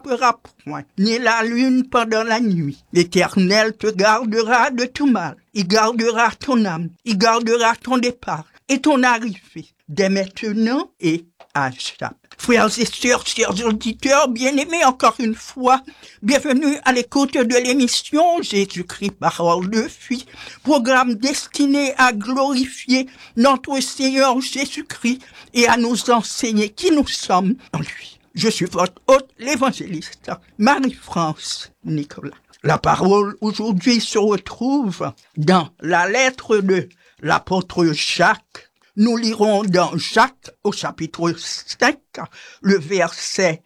frappera point, ni la lune pendant la nuit. L'Éternel te gardera de tout mal. Il gardera ton âme, il gardera ton départ et ton arrivée, dès maintenant et à jamais. Frères et sœurs, chers auditeurs, bien-aimés, encore une fois, bienvenue à l'écoute de l'émission Jésus-Christ, parole de vie, programme destiné à glorifier notre Seigneur Jésus-Christ et à nous enseigner qui nous sommes en lui. Je suis votre hôte, l'évangéliste Marie-France Nicolas. La parole aujourd'hui se retrouve dans la lettre de l'apôtre Jacques. Nous lirons dans Jacques au chapitre 5, le verset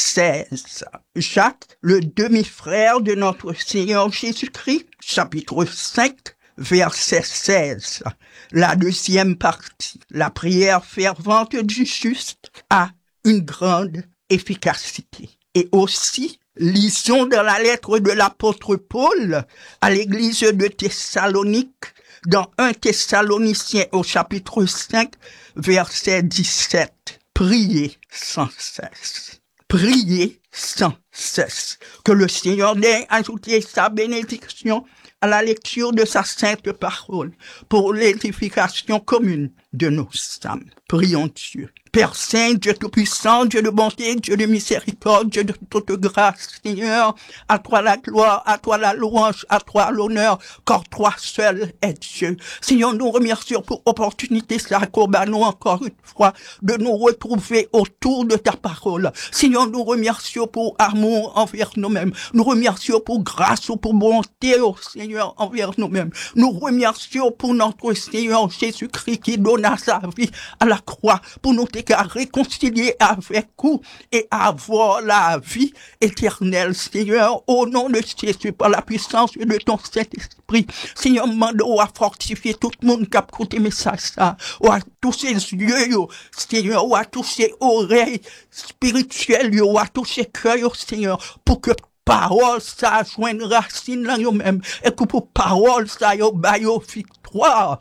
16. Jacques, le demi-frère de notre Seigneur Jésus-Christ, chapitre 5, verset 16. La deuxième partie. La prière fervente du juste a une grande efficacité. Et aussi, lisons dans la lettre de l'apôtre Paul à l'église de Thessalonique, dans 1 Thessaloniciens au chapitre 5, verset 17. Priez sans cesse. Priez sans cesse. Que le Seigneur daigne ajouter sa bénédiction à la lecture de sa sainte parole pour l'édification commune de nos âmes. Prions Dieu. Père Saint, Dieu Tout-Puissant, Dieu de bonté, Dieu de miséricorde, Dieu de toute grâce, Seigneur, à toi la gloire, à toi la louange, à toi l'honneur, car toi seul est Dieu. Seigneur, nous remercions pour l'opportunité, s'accorde à nous encore une fois, de nous retrouver autour de ta parole. Seigneur, nous remercions pour amour envers nous-mêmes. Nous remercions pour grâce ou pour bonté, oh Seigneur, envers nous-mêmes. Nous remercions pour notre Seigneur Jésus-Christ qui donna sa vie à la croix pour nous réconcilier avec vous et avoir la vie éternelle, Seigneur, au nom de Jésus, par la puissance de ton Saint-Esprit. Seigneur, mande à fortifier tout le monde qui a écouté message ça, ou à tous ces yeux, Seigneur, ou à tous ces oreilles spirituelles, ou à tous ces cœurs, Seigneur, pour que parole ça joigne racine là même et que pour parole ça yo bayo victoire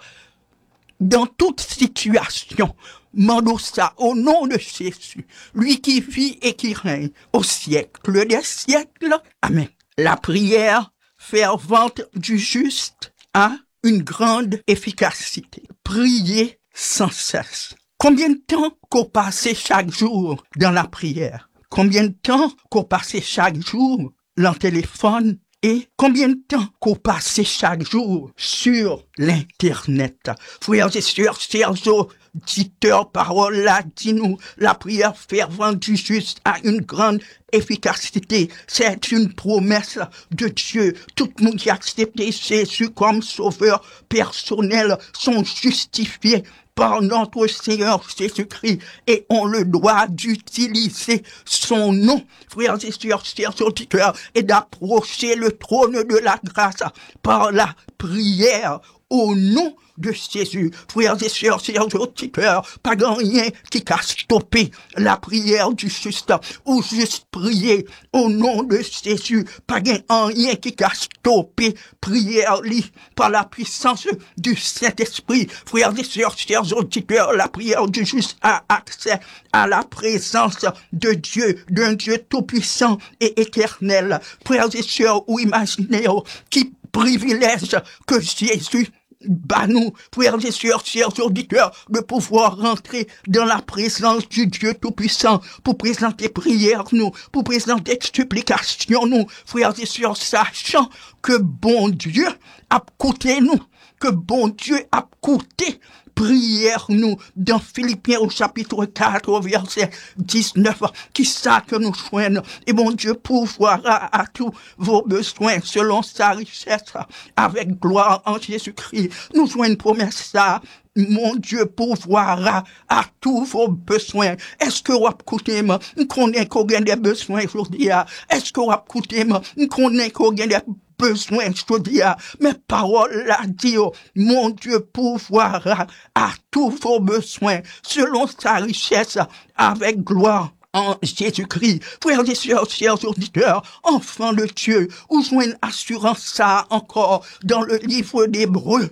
dans toute situation. Mandons ça au nom de Jésus, lui qui vit et qui règne au siècle des siècles. Amen. La prière fervente du juste a une grande efficacité. Priez sans cesse. Combien de temps qu'on passe chaque jour dans la prière? Combien de temps qu'on passe chaque jour dans le téléphone? Et combien de temps qu'on passe chaque jour sur l'Internet? Frères et sœurs, chers auditeurs, parole là, dis-nous, la prière fervente du juste a une grande efficacité. C'est une promesse de Dieu. Tout le monde qui a accepté Jésus comme sauveur personnel sont justifiés par notre Seigneur Jésus-Christ et on le doit d'utiliser son nom, frères et sœurs, chers auditeurs, et d'approcher le trône de la grâce par la prière au nom de Jésus. Frères et sœurs, chers auditeurs, pas rien qui a stoppé la prière du juste, ou juste prier au nom de Jésus. Pas rien qui a stoppé prière par la puissance du Saint-Esprit. Frères et sœurs, chers auditeurs, la prière du juste a accès à la présence de Dieu, d'un Dieu tout-puissant et éternel. Frères et sœurs, ou imaginez qui privilège que Jésus nous, frères et sœurs, chers auditeurs, de pouvoir rentrer dans la présence du Dieu Tout-Puissant pour présenter prière, nous, pour présenter supplication, nous, frères et sœurs, sachant que bon Dieu a coûté nous, que bon Dieu a coûté prière nous dans Philippiens au chapitre 4 au verset 19 qui ça que nous joignent et mon Dieu pourvoira à tous vos besoins selon sa richesse avec gloire en Jésus-Christ. Nous joignons une promesse ça. Mon Dieu pourvoira à tous vos besoins. Est-ce que vous écoutez moi? Qu'on ait qu'on a des besoins aujourd'hui? Est-ce que vous écoutez moi? Qu'on ait qu'on a des besoin, je te dis, mes paroles là dit, mon Dieu pourvoira à tous vos besoins selon sa richesse avec gloire en Jésus-Christ. Frères et sœurs, chers auditeurs, enfants de Dieu, où joint une assurance ça encore dans le livre d'Hébreux.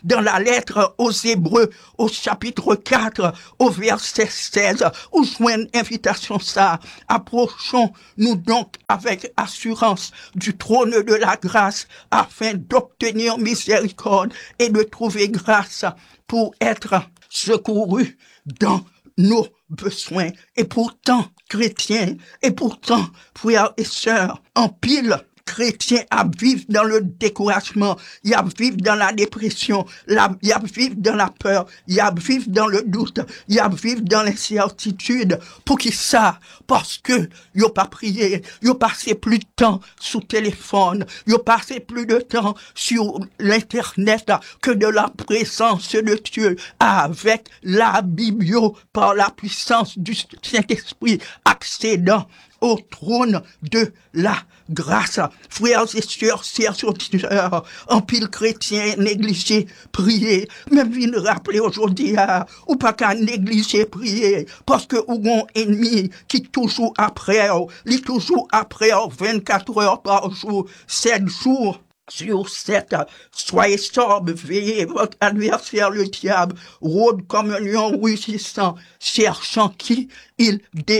dans la lettre aux Hébreux, au chapitre 4, au verset 16, où joint invitation ça. Approchons-nous donc avec assurance du trône de la grâce afin d'obtenir miséricorde et de trouver grâce pour être secourus dans nos besoins. Et pourtant, chrétiens, et pourtant, frères et sœurs, en pile, chrétiens à vivre dans le découragement, il y a vivre dans la dépression, il y a vivre dans la peur, il y a vivre dans le doute, il y a vivre dans l'incertitude. Pour qui ça? Parce que yo pas prié, yo passé plus de temps sous téléphone, yo passé plus de temps sur l'internet que de la présence de Dieu avec la Bible par la puissance du Saint-Esprit accédant au trône de la grâce. Frères et sœurs, chers auditeurs, en pile chrétien négligé, prier, même vient rappeler aujourd'hui, ou pas qu'à négliger prier, parce que ou un ennemi qui toujours après, il toujours après 24 heures par jour, 7 jours sur 7, soyez sobre, veillez, votre adversaire le diable rôde comme un lion rugissant, cherchant qui il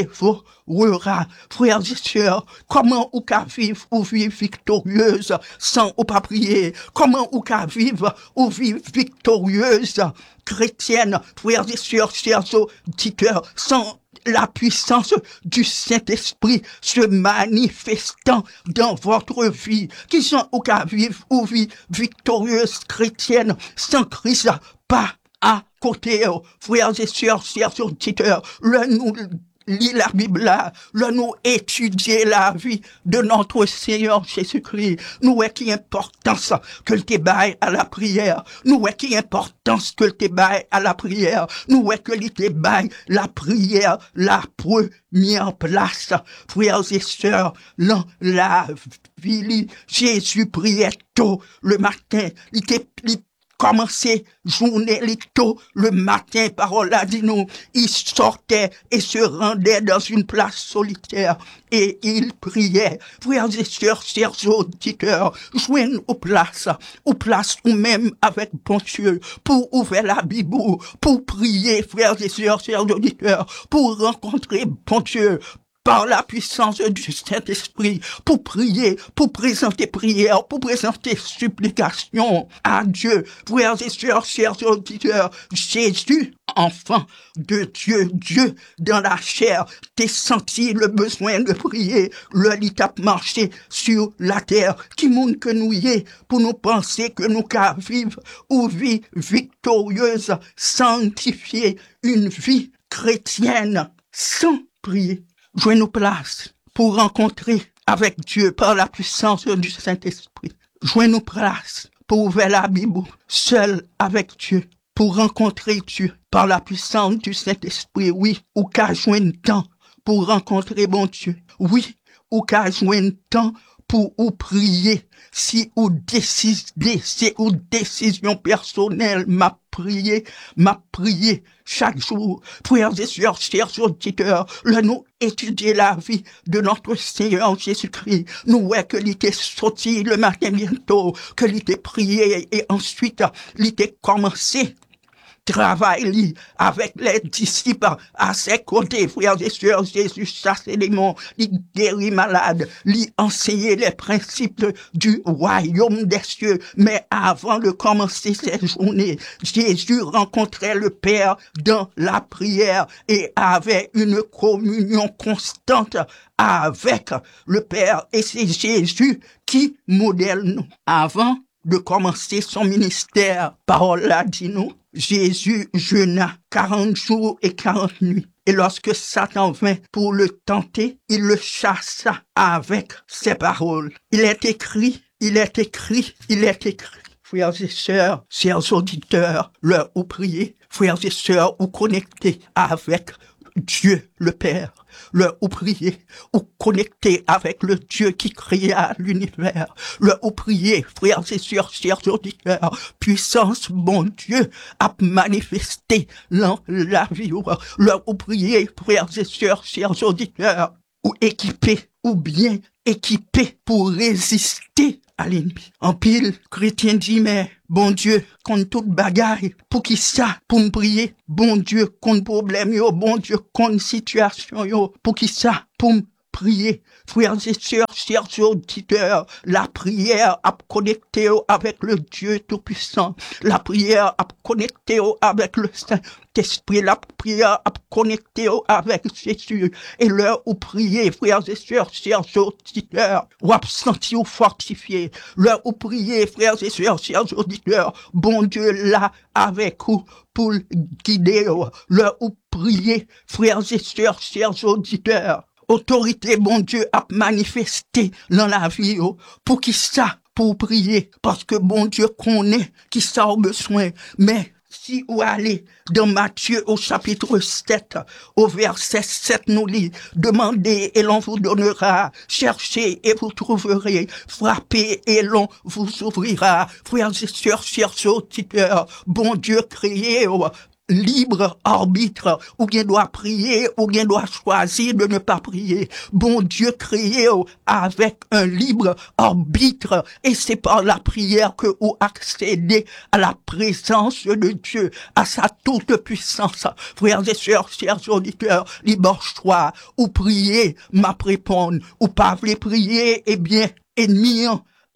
dévorera. Frères et sœurs, comment ou qu'à vivre ou vivre victorieuse sans ou pas prier? Comment ou qu'à vivre ou vivre victorieuse chrétienne, frères et sœurs, chers auditeurs, sans la puissance du Saint-Esprit se manifestant dans votre vie, qui sont ou qu'à vivre ou vivre victorieuse chrétienne sans Christ, pas à côté, frères et sœurs, chers auditeurs, nous lit la Bible là, nous étudier la vie de notre Seigneur Jésus-Christ. Nous est qui importance que le débat à la prière. Nous est qui importance que le débat à la prière. Nous est que le débat la prière la première place. Frères et sœurs, dans la vie, Jésus priait tôt le matin. Il commencer journée tôt le matin, parole a dit nous, il sortait et se rendait dans une place solitaire et il priait. Frères et sœurs, chers auditeurs, joignez aux places ou même avec bon Dieu, pour ouvrir la Bible, pour prier, frères et sœurs, chers auditeurs, pour rencontrer bon Dieu, par la puissance du Saint-Esprit, pour prier, pour présenter prière, pour présenter supplication à Dieu. Frères et sœurs, chers auditeurs, Jésus, enfant de Dieu, Dieu dans la chair, t'es senti le besoin de prier, le lit a marché sur la terre, qui monde que nous y est, pour nous penser que nous qu'à vivre ou vie victorieuse, sanctifiée, une vie chrétienne, sans prier. Joignez nos places pour rencontrer avec Dieu par la puissance du Saint-Esprit. Joignez nos places pour ouvrir la Bible seul avec Dieu, pour rencontrer Dieu par la puissance du Saint-Esprit. Oui, ou qu'à joindre temps pour rencontrer bon Dieu. Oui, ou qu'à joindre temps pour ou prier. Si ou décider, c'est ou décision personnelle, m'a prié chaque jour. Frères et sœurs, chers auditeurs, nous étudier la vie de notre Seigneur Jésus-Christ. Nous voyons que il était sorti le matin bientôt, que il était prié et ensuite il était commencé travail avec les disciples à ses côtés, frères et sœurs. Jésus chasse les démons, il guérit malade, il enseignait les principes du royaume des cieux. Mais avant de commencer cette journée, Jésus rencontrait le Père dans la prière et avait une communion constante avec le Père. Et c'est Jésus qui modèle nous. Avant de commencer son ministère, parole là dit nous, Jésus jeûna 40 jours et 40 nuits. Et lorsque Satan vint pour le tenter, il le chassa avec ses paroles. Il est écrit. Frères et sœurs, chers auditeurs, leur ou prier, frères et sœurs, ou connectés avec Dieu le Père, leur ou prier, ou connecter avec le Dieu qui créa l'univers, leur ou prier, frères et sœurs, chers auditeurs, puissance, bon Dieu, a manifesté dans la vie, leur ou prier, frères et sœurs, chers auditeurs, ou équipés, ou bien équipé pour résister à l'ennemi. En pile, chrétien dit, mais bon Dieu, contre toute bagaille, pour qui ça, pour me prier, bon Dieu, contre problème yo, bon Dieu, contre situation yo, pour qui ça, pour me prier. Frères et sœurs, chers auditeurs, la prière a connecté avec le Dieu Tout-Puissant. La prière a connecté avec le Saint-Esprit. La prière a connecté avec Jésus. Et l'heure où prier, frères et sœurs, chers auditeurs, ou absenti ou fortifié. L'heure où prier, frères et sœurs, chers auditeurs, bon Dieu là avec vous pour guider. L'heure où prier, frères et sœurs, chers auditeurs, autorité, bon Dieu, a manifesté dans la vie, pour qui ça, pour prier, parce que bon Dieu connaît qui ça a besoin, mais si vous allez dans Matthieu au chapitre 7, au verset 7 nous lit, demandez et l'on vous donnera, cherchez et vous trouverez, frappez et l'on vous ouvrira. Frères et sœurs, chers auditeurs, bon Dieu créé, libre arbitre, ou bien doit prier, ou bien doit choisir de ne pas prier. Bon Dieu créé avec un libre arbitre, et c'est par la prière que vous accédez à la présence de Dieu, à sa toute puissance. Frères et sœurs, chers auditeurs, libre choix, ou prier, m'a répondre, ou pas voulez prier, eh bien, ennemi,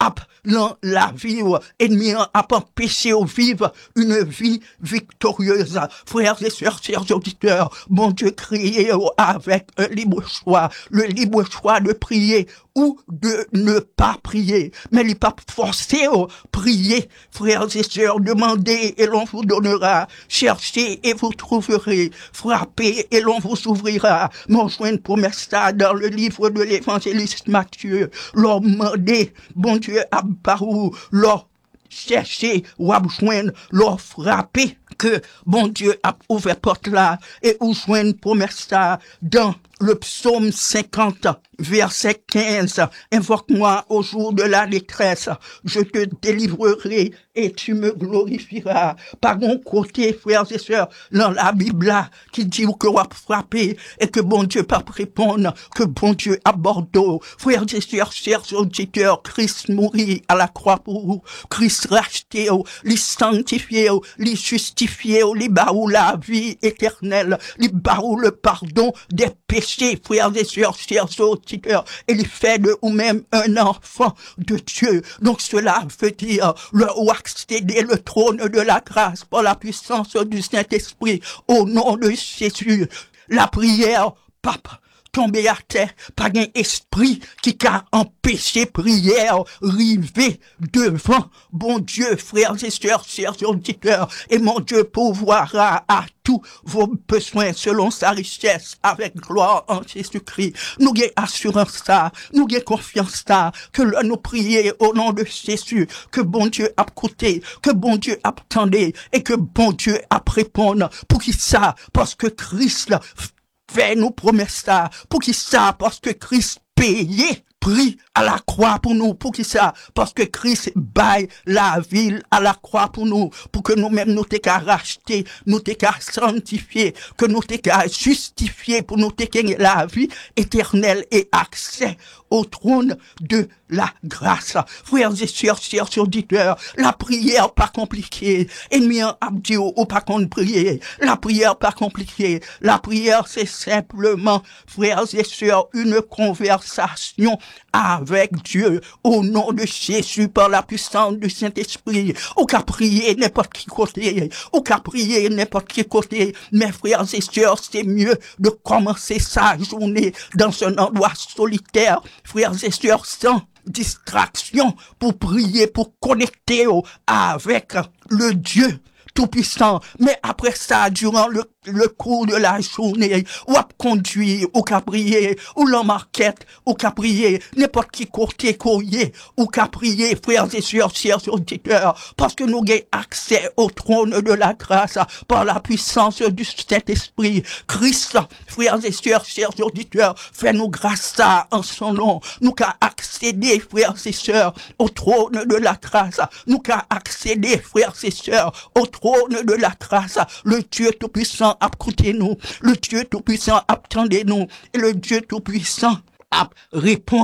dans la vie, ennemi a empêché au vivre une vie victorieuse. Frères et sœurs, chers auditeurs, bon Dieu créé avec un libre choix, le libre choix de prier ou de ne pas prier. Mais il n'est pas forcé à prier. Frères et sœurs, demandez et l'on vous donnera. Cherchez et vous trouverez. Frappez et l'on vous ouvrira. Mon joint une promesse dans le livre de l'évangéliste Matthieu. Leur demander, bon Dieu, à parou, leur chercher ou à joindre, leur frapper, que bon Dieu a ouvert porte là, et ou joindre promesse dans le psaume 50, verset 15, invoque-moi au jour de la détresse, je te délivrerai et tu me glorifieras. Par mon côté, frères et sœurs, dans la Bible là, qui dit que on va frapper et que bon Dieu pas répondre, que bon Dieu aborde. Frères et sœurs, chers auditeurs, Christ mourit à la croix pour vous, Christ racheté, les sanctifié, les justifié, les barou la vie éternelle, les barou le pardon des péchés, frères et sœurs, chers auditeurs, et il fait de vous-même un enfant de Dieu. Donc cela veut dire le accéder le trône de la grâce par la puissance du Saint-Esprit au nom de Jésus. La prière, papa, tomber à terre, pas un esprit qui a empêché prière, river devant, bon Dieu, frères et sœurs, chers auditeurs, et mon Dieu pourvoira à tous vos besoins selon sa richesse avec gloire en Jésus-Christ. Nous avons assurance ça, nous avons confiance ça, que nous prions au nom de Jésus, que bon Dieu a écouté, que bon Dieu a attendu, et que bon Dieu a répondu. Pour qui ça? Parce que Christ fait nous promesses ça. Pour qui ça? Parce que Christ payé, pris à la croix pour nous. Pour qui ça? Parce que Christ baille la ville à la croix pour nous. Pour que nous-mêmes nous t'es qu'à racheter, nous t'es qu'à sanctifier, que nous t'es qu'à justifier, pour nous t'es qu'à la vie éternelle et accès au trône de la grâce. Frères et sœurs, chers auditeurs, la prière pas compliquée. Ennemi a dit ou pas qu'on prier. La prière pas compliquée. La prière c'est simplement, frères et sœurs, une conversation avec Dieu au nom de Jésus par la puissance du Saint-Esprit. Ou qu'à prier n'importe qui côté. Ou qu'à prier n'importe qui côté. Mes frères et sœurs, c'est mieux de commencer sa journée dans un endroit solitaire. Frères et sœurs, sans distraction, pour prier, pour connecter avec le Dieu Tout-Puissant. Mais après ça, durant le cours de la journée, ou à conduire, ou qu'à prier, ou la marquette, ou qu'à prier, n'importe qui côté courrier, ou qu'à prier, frères et sœurs, chers auditeurs, parce que nous avons accès au trône de la grâce par la puissance du Saint-Esprit. Christ, frères et sœurs, chers auditeurs, fais-nous grâce en son nom. Nous qu'à accéder, frères et sœurs, au trône de la grâce. Nous qu'à accéder, frères et sœurs, au trône de la grâce. Le Dieu Tout-Puissant écoutez-nous, le Dieu Tout-Puissant attendez-nous, et le Dieu Tout-Puissant répondre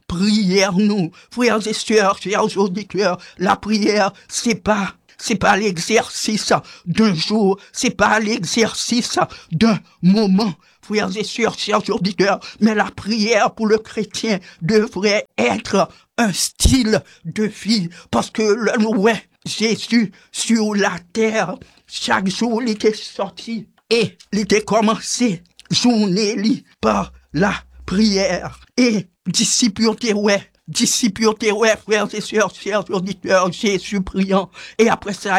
prière, nous, frères et sœurs, chers auditeurs, la prière, c'est pas l'exercice d'un jour, c'est pas l'exercice d'un moment, frères et sœurs, chers auditeurs, mais la prière pour le chrétien devrait être un style de vie, parce que Jésus sur la terre, chaque jour il était sorti et il était commencé journée par la prière. Et disciples, frères et sœurs, chers auditeurs, Jésus priant. Et après ça,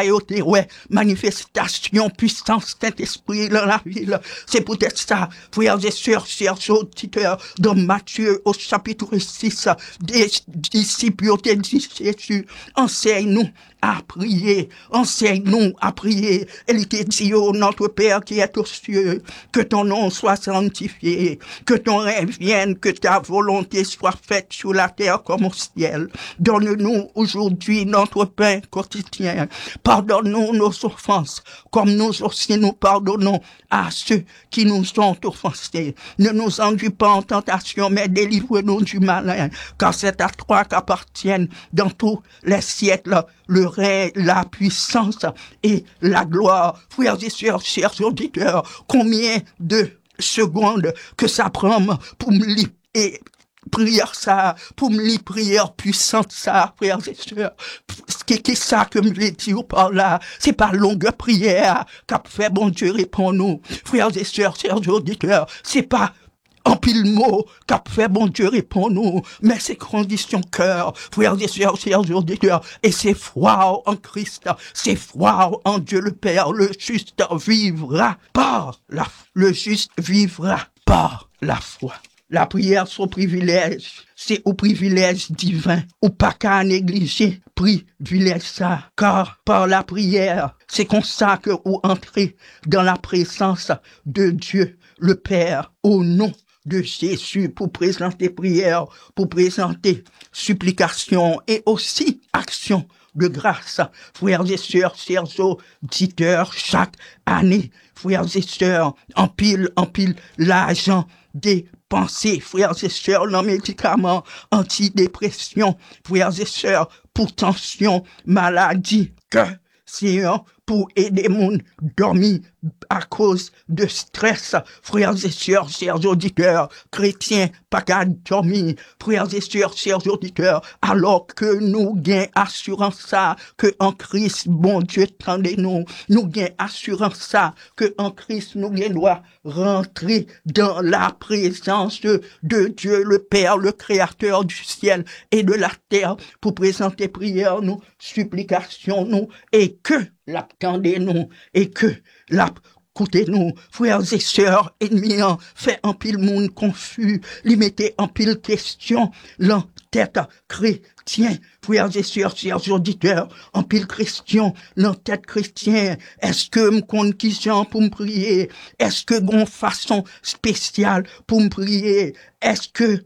manifestation, puissance, Saint-Esprit dans la ville. C'est peut-être ça, frères et sœurs, chers auditeurs, dans Matthieu, au chapitre 6, des disciples dit Jésus, enseigne-nous à prier, enseigne-nous à prier. Elle était dit, oh, notre Père qui est aux cieux, que ton nom soit sanctifié, que ton règne vienne, que ta volonté soit faite sur la terre comme au ciel. Donne-nous aujourd'hui notre pain quotidien. Pardonne-nous nos offenses, comme nous aussi nous pardonnons à ceux qui nous ont offensés. Ne nous enduis pas en tentation, mais délivre-nous du malin, car c'est à toi qu'appartiennent dans tous les siècles le règne, la puissance et la gloire. Frères et sœurs, chers auditeurs, combien de secondes que ça prend pour me lire et prière ça, pour me lire prière puissante ça, frères et sœurs. Qu'est-ce ça que me veut dire par là? C'est pas longue prière qu'a fait bon Dieu répond-nous. Frères et sœurs, chers auditeurs, c'est pas en pile mot qu'a fait bon Dieu répond-nous, mais c'est condition cœur, frères et sœurs, chers auditeurs, et c'est foi en Christ, c'est foi en Dieu le Père, le juste vivra par la foi. Le juste vivra par la foi. La prière, son privilège, c'est au privilège divin, ou pas qu'à négliger, privilège ça, car par la prière, c'est comme ça que vous entrez dans la présence de Dieu, le Père, au nom de Jésus, pour présenter prière, pour présenter supplication et aussi action de grâce. Frères et sœurs, chers auditeurs, chaque année, frères et sœurs, empile l'argent des pensées, frères et sœurs, non médicaments, antidépression, frères et sœurs, pour tension, maladie, que c'est pour aider mon dormir à cause de stress, frères et sœurs, chers auditeurs, chrétiens, pas qu'à dormir, frères et sœurs, chers auditeurs, alors que nous gagnons assurance ça, que en Christ, bon Dieu, tendez-nous, nous gagnons assurance ça, que en Christ, nous gagnons rentrer dans la présence de Dieu, le Père, le Créateur du ciel et de la terre, pour présenter prière, nous, supplication, nous, et que l'attendez-nous, et que écoutez-nous, frères et sœurs, ennemis, fait en pile monde confus, li mettez en pile question, l'entête chrétien, frères et sœurs, chers auditeurs, en pile question, l'entête chrétien, est-ce que m'conne qui gens pour me prier? Est-ce que gon façon spéciale pour me prier? Est-ce que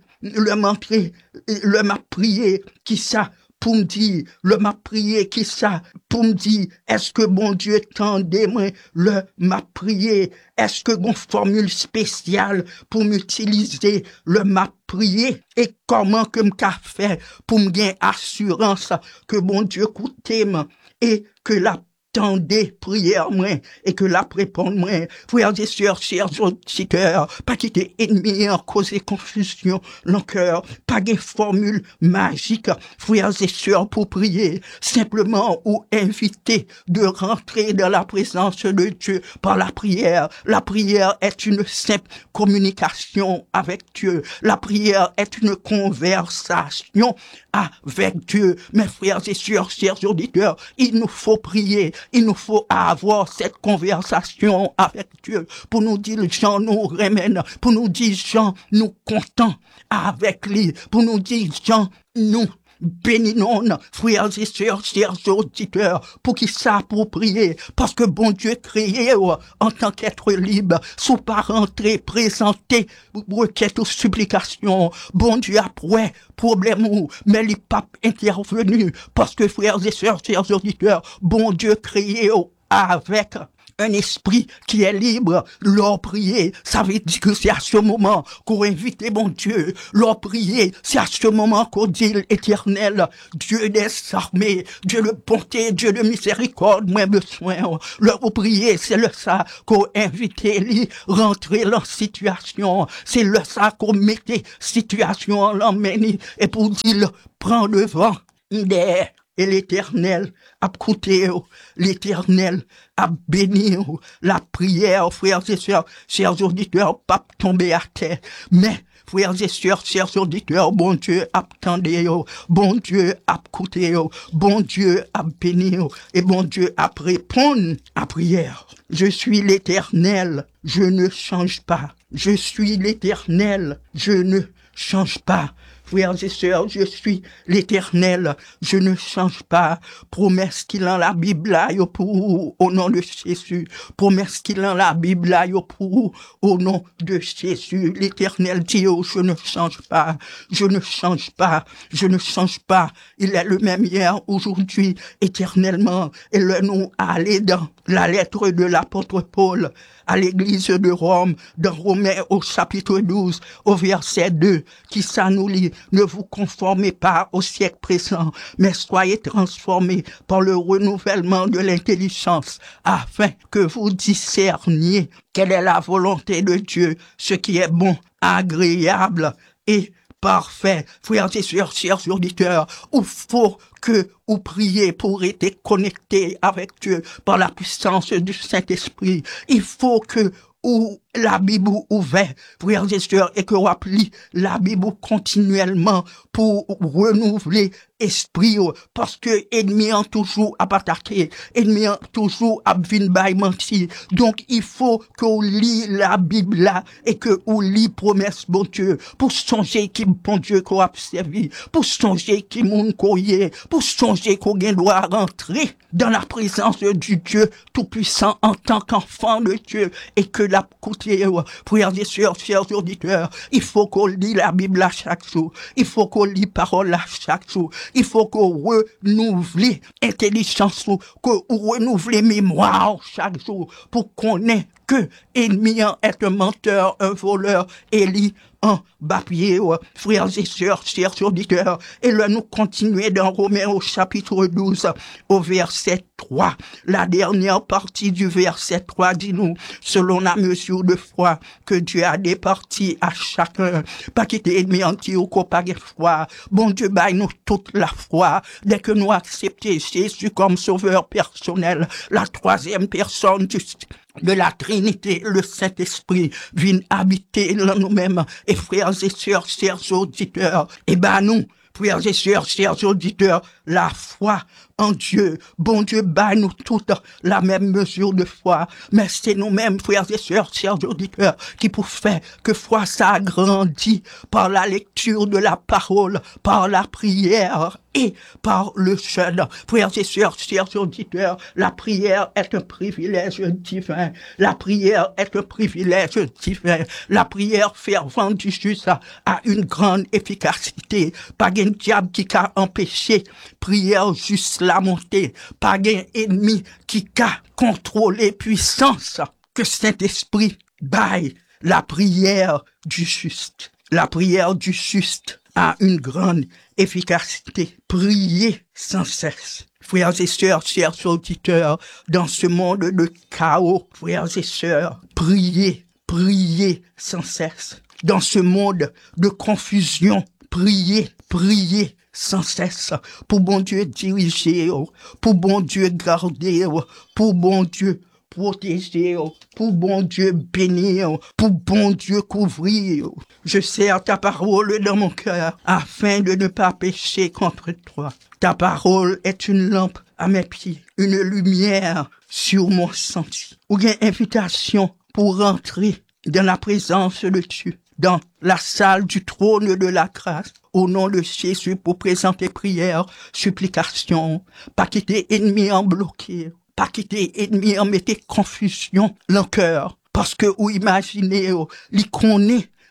le m'a prié, qui ça? Pour me dire, le m'a prié, qui ça? Pour me dire, est-ce que bon Dieu tendait moi, le m'a prié? Est-ce que une formule spéciale pour m'utiliser, le m'a prié? Et comment que m'ka fait pour me gagner assurance que bon Dieu écoutez moi et que la tendez prière moi et que la répondre moi, frères et sœurs, chers auditeurs, pas quitter ennemis en causer confusion dans le cœur, pas de formule magique, frères et sœurs, pour prier, simplement ou inviter de rentrer dans la présence de Dieu par la prière. La prière est une simple communication avec Dieu. La prière est une conversation avec Dieu. Mes frères et sœurs, chers auditeurs, il nous faut prier. Il nous faut avoir cette conversation avec Dieu pour nous dire, Jean nous remène, pour nous dire, Jean nous content avec lui, pour nous dire, Jean nous bénissons, frères et sœurs, chers auditeurs, pour qui ça, pour prier, parce que bon Dieu créé en tant qu'être libre, sous pas rentrer, présenter, requête ou supplication, bon Dieu après, problème ou, mais il pas intervenu, parce que frères et sœurs, chers auditeurs, bon Dieu créé avec un esprit qui est libre, leur prier, ça veut dire que c'est à ce moment qu'on invite mon Dieu, leur prier, c'est à ce moment qu'on dit l'éternel, Dieu des armées, Dieu de bonté, Dieu de miséricorde, moi besoin, leur prier, c'est le ça qu'on invite lui, rentrer dans situation, c'est le ça qu'on mettait situation en l'emmène, et pour dire, prends le vent, et l'Éternel a coûté, l'Éternel a béni, la prière, frères et sœurs, chers auditeurs, pas tomber à terre, mais frères et sœurs, chers auditeurs, bon Dieu a tendé, bon Dieu a coûté, bon Dieu a béni, et bon Dieu a répondu à prière. Je suis l'Éternel, je ne change pas. Je suis l'Éternel, je ne change pas. Frères et sœurs, je suis l'Éternel, je ne change pas. Promesse qu'il en la Bible là, pour au nom de Jésus. Promesse qu'il en la Bible là, pour au nom de Jésus. L'Éternel dit, oh, je ne change pas, je ne change pas, je ne change pas. Il est le même hier, aujourd'hui, éternellement. Et le nom allé dans la lettre de l'apôtre Paul à l'église de Rome, dans Romains au chapitre 12, au verset 2, qui ça nous lit, ne vous conformez pas au siècle présent, mais soyez transformés par le renouvellement de l'intelligence, afin que vous discerniez quelle est la volonté de Dieu, ce qui est bon, agréable et parfait. Frères et sœurs, chers auditeurs, il faut que vous priez pour être connectés avec Dieu par la puissance du Saint-Esprit. Il faut que ou la Bible ouverte, frères et sœurs, et que vous appelez la Bible continuellement pour renouveler esprit, parce que ennemi en toujours à attaquer, ennemi en toujours à venir mentir. Donc, il faut que vous lisez la Bible là, et que vous lisez promesse, bon Dieu, pour songer qui bon Dieu qu'on a servi, pour songer qui moun koye, pour songer qu'on doit rentrer dans la présence du Dieu tout-puissant en tant qu'enfant de Dieu, et que la côté, frères et sœurs, chers auditeurs, il faut qu'on lit la Bible à chaque jour, il faut qu'on lit parole à chaque jour, il faut qu'on renouvelle intelligence, qu'on renouvelle mémoire chaque jour, pour qu'on ait que ennemi est un menteur, un voleur, Élie, un papier, frères et sœurs, chers auditeurs, et là nous continuons dans Romains au chapitre 12, au verset 3. La dernière partie du verset 3 dit nous, selon la mesure de foi que Dieu a départi à chacun, pas quitter ennemi anti ou qu'on pas de foi. Bon Dieu, baille nous toute la foi, dès que nous acceptons Jésus comme sauveur personnel, la troisième personne de la Trinité, le Saint-Esprit, vient habiter dans nous-mêmes. Et frères et sœurs, chers auditeurs, et nous, frères et sœurs, chers auditeurs, la foi en Dieu, bon Dieu, nous toute la même mesure de foi, mais c'est nous-mêmes, frères et sœurs, chers auditeurs, qui pour faire que foi s'agrandit par la lecture de la parole, par la prière et par le jeûne. Frères et sœurs, chers auditeurs, la prière est un privilège divin. La prière est un privilège divin. La prière fervente du juste a une grande efficacité. Pas un diable qui a empêché prière juste la montée. Pas un ennemi qui a contrôlé puissance que Saint-Esprit baille la prière du juste. La prière du juste a une grande efficacité. Priez sans cesse. Frères et sœurs, chers auditeurs, dans ce monde de chaos, frères et sœurs, priez, priez sans cesse. Dans ce monde de confusion, priez, priez sans cesse. Pour bon Dieu diriger, pour bon Dieu garder, pour bon Dieu protéger, pour bon Dieu bénir, pour bon Dieu couvrir. Je serre ta parole dans mon cœur, afin de ne pas pécher contre toi. Ta parole est une lampe à mes pieds, une lumière sur mon sentier. Ou bien invitation pour rentrer dans la présence de Dieu, dans la salle du trône de la grâce, au nom de Jésus, pour présenter prière, supplication, pas quitter ennemi en bloqué, pas quitter ennemi en mettre confusion dans le cœur, parce que ou imaginez, li connaît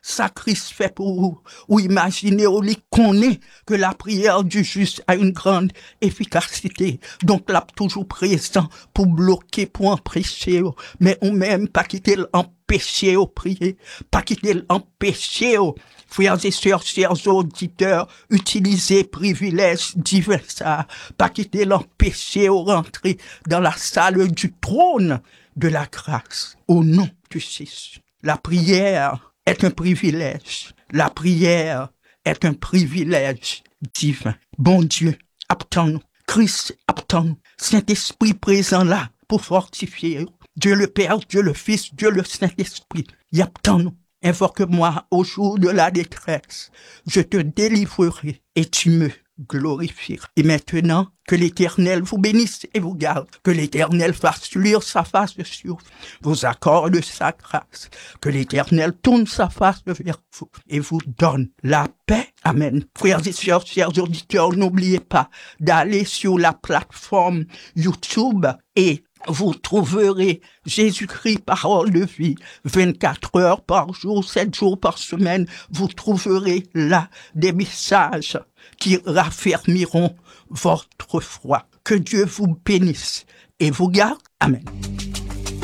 sacrifié pour vous, ou imaginez ou les connaît que la prière du juste a une grande efficacité. Donc, là, toujours présent pour bloquer, pour empêcher, mais on même pas quitter l'empêcher au prier, pas quitter l'empêcher au frères et sœurs, chers auditeurs, utilisez privilèges divers, pas quitter l'empêcher au rentrer dans la salle du trône de la grâce, au nom du Fils. La prière est un privilège. La prière est un privilège divin. Bon Dieu, attends-nous. Christ, attends-nous. Saint-Esprit présent là pour fortifier. Dieu le Père, Dieu le Fils, Dieu le Saint-Esprit. Y attends-nous. Invoque-moi au jour de la détresse. Je te délivrerai et tu me glorifieras. Et maintenant, que l'Éternel vous bénisse et vous garde. Que l'Éternel fasse luire sa face sur vous accorde sa grâce. Que l'Éternel tourne sa face vers vous et vous donne la paix. Amen. Frères et sœurs, chers auditeurs, n'oubliez pas d'aller sur la plateforme YouTube et vous trouverez Jésus-Christ, parole de vie, 24 heures par jour, 7 jours par semaine. Vous trouverez là des messages qui raffermiront votre foi. Que Dieu vous bénisse et vous garde. Amen.